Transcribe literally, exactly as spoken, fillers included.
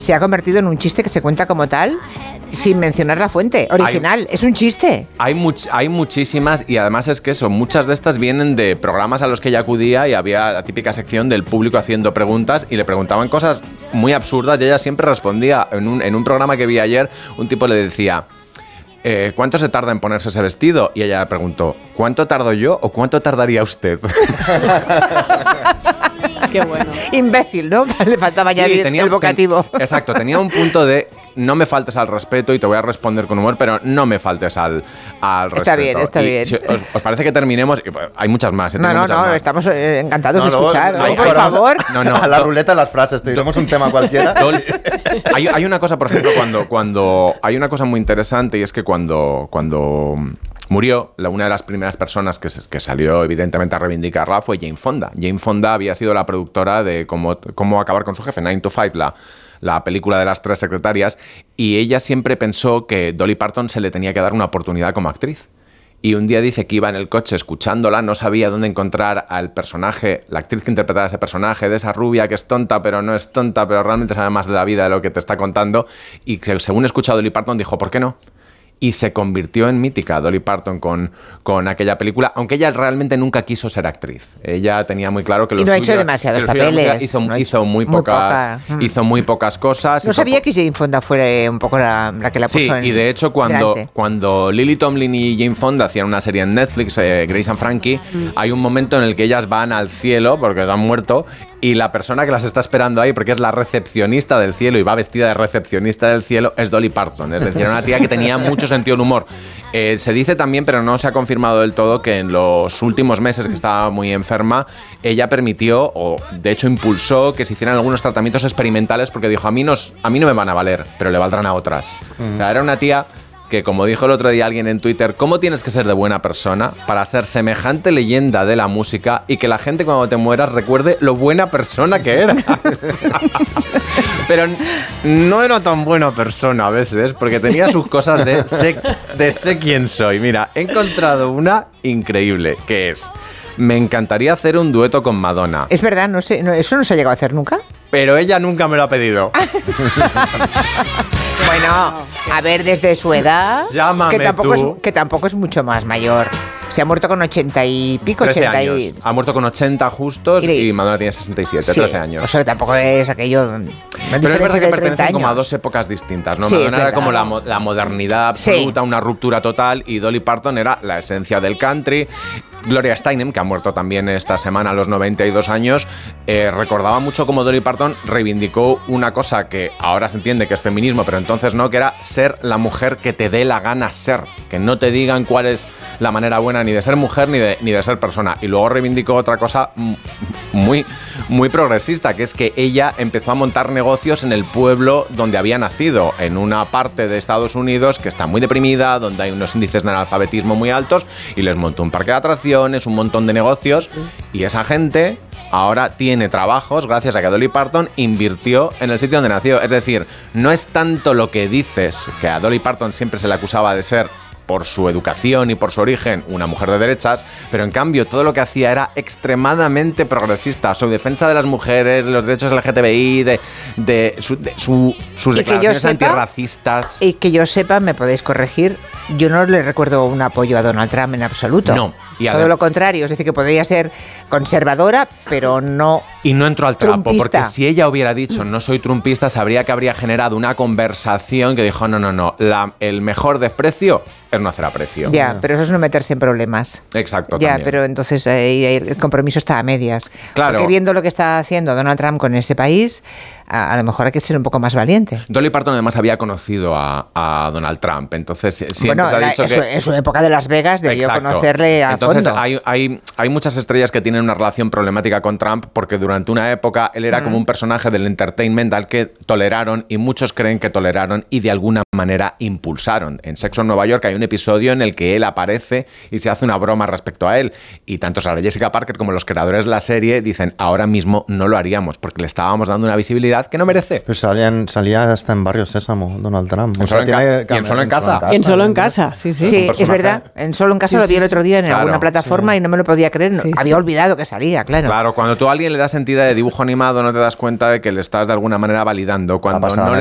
se ha convertido en un chiste que se cuenta como tal, sin mencionar la fuente original. Hay, es un chiste. Hay, much, hay muchísimas, y además es que eso, muchas de estas vienen de programas a los que ella acudía y había la típica sección del público haciendo preguntas y le preguntaban cosas muy absurdas y ella siempre respondía. En un, en un programa que vi ayer, un tipo le decía... Eh, ¿cuánto se tarda en ponerse ese vestido? Y ella preguntó, ¿cuánto tardo yo o cuánto tardaría usted? Qué bueno. Imbécil, ¿no? Le faltaba añadir sí, tenía, el vocativo. Ten, exacto, tenía un punto de no me faltes al respeto y te voy a responder con humor, pero no me faltes al, al respeto. Está bien, está y bien. Si os, ¿Os parece que terminemos? Hay muchas más. ¿eh? No, no, no, más. Estamos encantados no, de escuchar. No, no, por favor. No, no, a la ruleta de las frases, te diremos un tema cualquiera. hay, hay una cosa, por ejemplo, cuando, cuando hay una cosa muy interesante y es que cuando, cuando murió, la, una de las primeras personas que, que salió evidentemente a reivindicarla fue Jane Fonda. Jane Fonda había sido la productora de Cómo, cómo acabar con su jefe, nine to five, la, la película de las tres secretarias, y ella siempre pensó que Dolly Parton se le tenía que dar una oportunidad como actriz. Y un día dice que iba en el coche escuchándola, no sabía dónde encontrar al personaje, la actriz que interpretaba ese personaje, de esa rubia que es tonta, pero no es tonta, pero realmente sabe más de la vida de lo que te está contando. Y según escuchó a Dolly Parton, dijo, ¿por qué no? Y se convirtió en mítica Dolly Parton con, con aquella película, aunque ella realmente nunca quiso ser actriz. Ella tenía muy claro que lo Y no ha suyo, hecho demasiados papeles. Hizo, no hizo, muy, muy, pocas, poca. hizo muy pocas cosas. No sabía po- que Jane Fonda fuera un poco la, la que la puso sí, en y de hecho cuando, cuando Lily Tomlin y Jane Fonda hacían una serie en Netflix, eh, Grace and Frankie, mm. hay un momento en el que ellas van al cielo porque han muerto y la persona que las está esperando ahí, porque es la recepcionista del cielo y va vestida de recepcionista del cielo, es Dolly Parton. Es decir, era una tía que tenía mucho sentido del humor. Eh, se dice también, pero no se ha confirmado del todo, que en los últimos meses que estaba muy enferma, ella permitió, o de hecho impulsó, que se hicieran algunos tratamientos experimentales porque dijo, a mí, nos, a mí no me van a valer, pero le valdrán a otras. Mm. O sea, era una tía que, como dijo el otro día alguien en Twitter, ¿cómo tienes que ser de buena persona para ser semejante leyenda de la música y que la gente cuando te mueras recuerde lo buena persona que era? Pero no era tan buena persona a veces, porque tenía sus cosas de sé, de sé quién soy. Mira, he encontrado una increíble, que es, me encantaría hacer un dueto con Madonna. Es verdad, no sé, no, ¿eso no se ha llegado a hacer nunca? Pero ella nunca me lo ha pedido. Bueno, a ver, desde su edad, Llámame que tampoco, tú. Es, que tampoco es mucho más mayor. Se ha muerto con ochenta y pico, ochenta años. Y... Ha muerto con ochenta justos y, y Madonna tiene sesenta y siete, sí, trece años. O sea, tampoco es aquello... Pero es verdad que pertenecen como a dos épocas distintas, ¿no? Sí, Madonna era como la, la modernidad absoluta, sí. Una ruptura total, y Dolly Parton era la esencia del country. Gloria Steinem, que ha muerto también esta semana a los noventa y dos años, eh, recordaba mucho cómo Dolly Parton reivindicó una cosa que ahora se entiende que es feminismo, pero entonces no, que era ser la mujer que te dé la gana ser, que no te digan cuál es la manera buena ni de ser mujer ni de, ni de ser persona. Y luego reivindicó otra cosa muy, muy progresista, que es que ella empezó a montar negocios en el pueblo donde había nacido, en una parte de Estados Unidos que está muy deprimida, donde hay unos índices de analfabetismo muy altos, y les montó un parque de atracciones, un montón de negocios, y esa gente ahora tiene trabajos gracias a que Dolly Parton invirtió en el sitio donde nació. Es decir, no es tanto lo que dices, que a Dolly Parton siempre se le acusaba de ser, por su educación y por su origen, una mujer de derechas, pero en cambio todo lo que hacía era extremadamente progresista. Su defensa de las mujeres, de los derechos L G T B I, de, de, su, de su, sus declaraciones sepa, antirracistas. Y que yo sepa, me podéis corregir, yo no le recuerdo un apoyo a Donald Trump en absoluto. No. Y todo lo contrario, es decir, que podría ser conservadora, pero no Y no entró al trapo, trumpista. Porque si ella hubiera dicho no soy trumpista, sabría que habría generado una conversación que dijo no, no, no, la, el mejor desprecio es no hacer aprecio. Ya, pero eso es no meterse en problemas. Exacto, Ya, también. pero entonces eh, el compromiso está a medias. Claro. Porque viendo lo que está haciendo Donald Trump con ese país, a, a lo mejor hay que ser un poco más valiente. Dolly Parton además había conocido a, a Donald Trump, entonces siempre bueno, se ha la, dicho en, que... su, en su época de Las Vegas debió Exacto. conocerle a entonces, fondo. Hay, hay, hay muchas estrellas que tienen una relación problemática con Trump porque durante una época él era mm. como un personaje del entertainment al que toleraron, y muchos creen que toleraron y de alguna manera impulsaron. En Sexo en Nueva York hay un episodio en el que él aparece y se hace una broma respecto a él, y tanto Sarah Jessica Parker como los creadores de la serie dicen ahora mismo no lo haríamos porque le estábamos dando una visibilidad popularidad que no merece. Pues salían, salía hasta en Barrio Sésamo, Donald Trump. En Solo en Ca- y en Solo en Casa. Y en Solo en Casa, sí, sí. Sí, un es verdad. En Solo en Casa Sí, lo vi sí, el otro día en claro, alguna plataforma sí. y no me lo podía creer. Sí, Había sí. olvidado que salía, claro. Claro, cuando tú a alguien le das entidad de dibujo animado no te das cuenta de que le estás de alguna manera validando. Cuando pasado no le